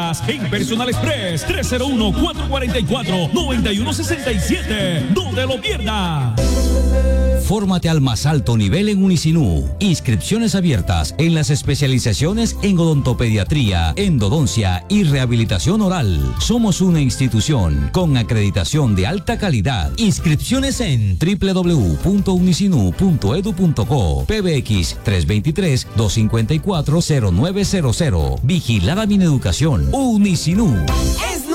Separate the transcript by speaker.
Speaker 1: citas en Personal Express 301-444-9167. No te lo pierdas.
Speaker 2: Fórmate al más alto nivel en Unisinú. Inscripciones abiertas en las especializaciones en odontopediatría, endodoncia y rehabilitación oral. Somos una institución con acreditación de alta calidad. Inscripciones en www.unisinú.edu.co. PBX 323-254-0900. Vigilada Mineducación. Unisinú.
Speaker 3: Es